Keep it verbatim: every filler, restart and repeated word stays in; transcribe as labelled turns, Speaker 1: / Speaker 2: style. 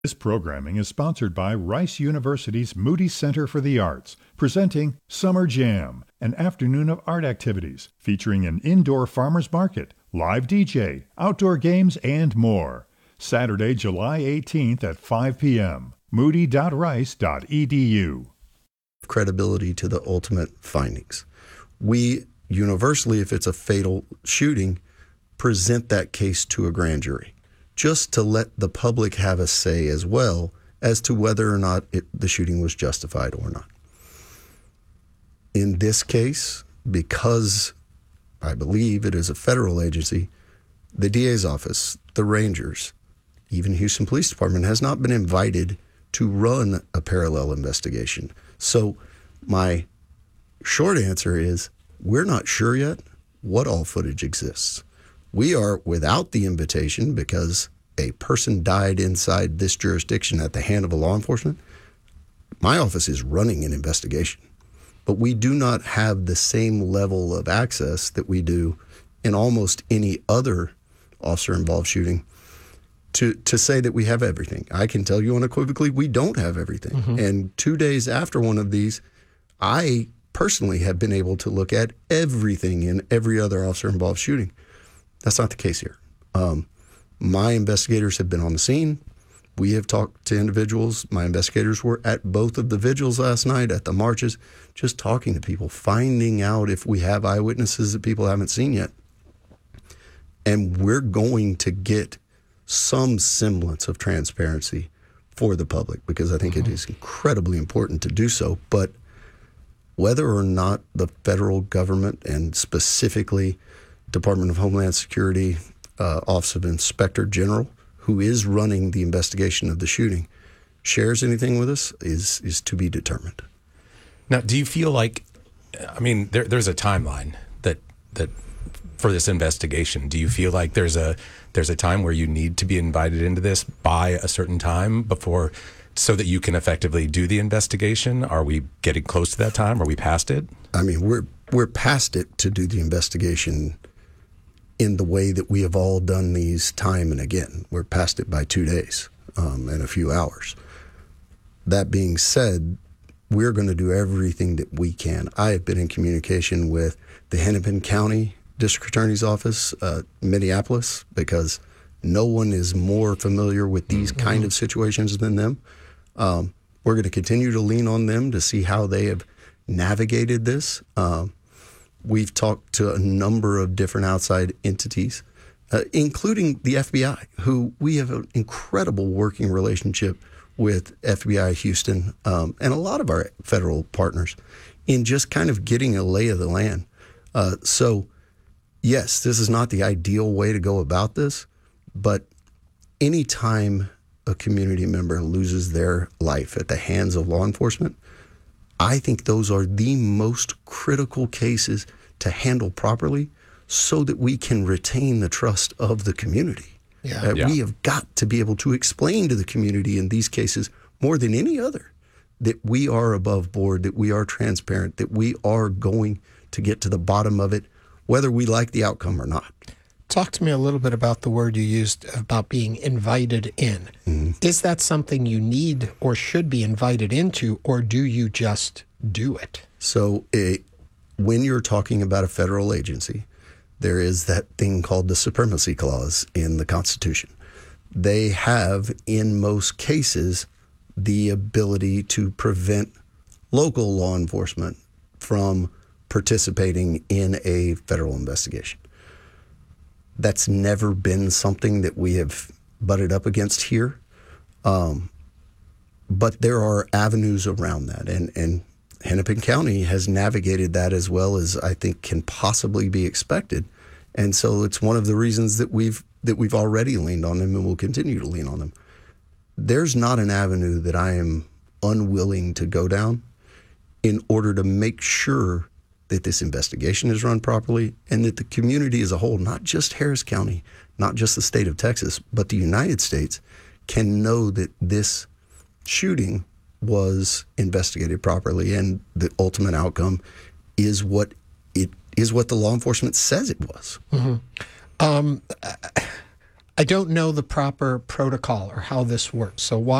Speaker 1: This programming is sponsored by Rice University's Moody Center for the Arts, presenting Summer Jam, an afternoon of art activities featuring an indoor farmers market, live D J, outdoor games, and more. Saturday, July eighteenth at five p.m. moody dot rice dot e d u.
Speaker 2: Credibility to the ultimate findings. We universally, if it's a fatal shooting, present that case to a grand jury, just to let the public have a say as well as to whether or not it, the shooting was justified or not. In this case, because I believe it is a federal agency, the D A's office, the Rangers, even Houston Police Department has not been invited to run a parallel investigation. So my short answer is we're not sure yet what all footage exists. We are without the invitation because a person died inside this jurisdiction at the hand of a law enforcement. My office is running an investigation, but we do not have the same level of access that we do in almost any other officer-involved shooting to, to say that we have everything. I can tell you unequivocally we don't have everything. Mm-hmm. And two days after one of these, I personally have been able to look at everything in every other officer-involved shooting. That's not the case here. Um, my investigators have been on the scene. We have talked to individuals. My investigators were at both of the vigils last night, at the marches, just talking to people, finding out if we have eyewitnesses that people haven't seen yet. And we're going to get some semblance of transparency for the public because I think mm-hmm. it is incredibly important to do so. But whether or not the federal government and specifically Department of Homeland Security, uh, Office of Inspector General, who is running the investigation of the shooting, shares anything with us is is to be determined.
Speaker 3: Now, do you feel like, I mean, there, there's a timeline that that for this investigation. Do you feel like there's a there's a time where you need to be invited into this by a certain time before, so that you can effectively do the investigation? Are we getting close to that time? Are we past it?
Speaker 2: I mean, we're we're past it to do the investigation in the way that we have all done these time and again. We're past it by two days um, and a few hours. That being said, we're going to do everything that we can. I have been in communication with the Hennepin County District Attorney's Office, uh, Minneapolis, because no one is more familiar with these mm-hmm. kind of situations than them. Um, we're going to continue to lean on them to see how they have navigated this. Um, we've talked to a number of different outside entities, uh, including the F B I, who we have an incredible working relationship with F B I Houston um, and a lot of our federal partners in just kind of getting a lay of the land. Uh, so, yes, this is not the ideal way to go about this, but anytime a community member loses their life at the hands of law enforcement, I think those are the most critical cases to handle properly so that we can retain the trust of the community. Yeah. Uh, yeah. We have got to be able to explain to the community in these cases more than any other that we are above board, that we are transparent, that we are going to get to the bottom of it, whether we like the outcome or not.
Speaker 4: Talk to me a little bit about the word you used about being invited in. Mm-hmm. Is that something you need or should be invited into, or do you just do it?
Speaker 2: So uh, when you're talking about a federal agency, there is that thing called the Supremacy Clause in the Constitution. They have, in most cases, the ability to prevent local law enforcement from participating in a federal investigation. That's never been something that we have butted up against here. Um, but there are avenues around that. And, and Hennepin County has navigated that as well as I think can possibly be expected. And so it's one of the reasons that we've that we've already leaned on them and will continue to lean on them. There's not an avenue that I am unwilling to go down in order to make sure that this investigation is run properly and that the community as a whole, not just Harris County, not just the state of Texas, but the United States, can know that this shooting was investigated properly and the ultimate outcome is what it is what the law enforcement says it was.
Speaker 4: Mm-hmm. Um, I don't know the proper protocol or how this works. So why